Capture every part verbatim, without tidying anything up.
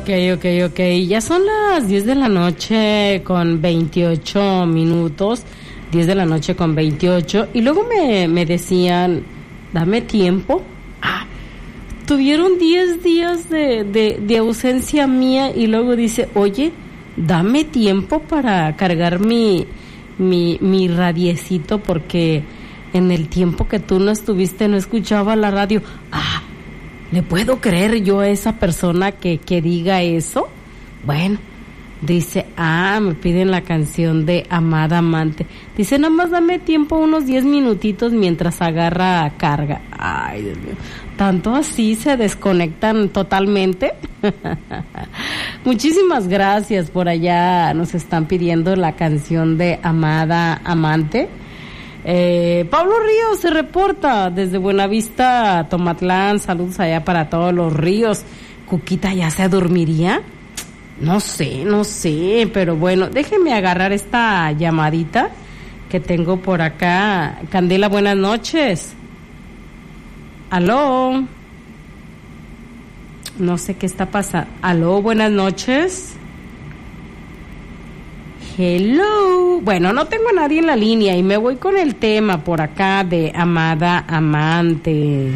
ok, ok, ok. Ya son las diez de la noche con veintiocho minutos. diez de la noche con veintiocho. Y luego me, me decían, dame tiempo. Ah, tuvieron diez días de, de, de ausencia mía y luego dice, oye, dame tiempo para cargar mi, mi, mi radiecito porque en el tiempo que tú no estuviste no escuchaba la radio. Ah, ¿le puedo creer yo a esa persona que, que diga eso? Bueno, dice, ah, me piden la canción de Amada Amante. Dice, nada más dame tiempo, unos diez minutitos mientras agarra carga. Ay, Dios mío, ¿tanto así se desconectan totalmente? Muchísimas gracias, por allá nos están pidiendo la canción de Amada Amante. Eh, Pablo Ríos se reporta desde Buenavista, Tomatlán. Saludos allá para todos los ríos. ¿Cuquita ya se dormiría? No sé, no sé, pero bueno, déjenme agarrar esta llamadita que tengo por acá. Candela, buenas noches. Aló. No sé qué está pasando. Aló, buenas noches. Hello. Bueno, no tengo a nadie en la línea y me voy con el tema por acá de Amada Amante.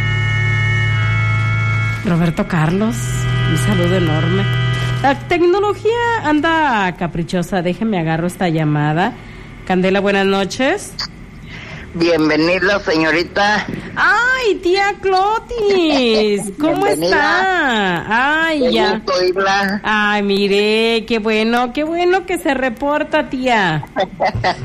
Roberto Carlos, un saludo enorme. La tecnología anda caprichosa, déjeme agarro esta llamada. Candela, buenas noches. Bienvenida, señorita. Ay, tía Clotis, ¿cómo Bienvenida. está? Ay, Qué ya. gusto oírla. Ay, mire, qué bueno, qué bueno que se reporta, tía.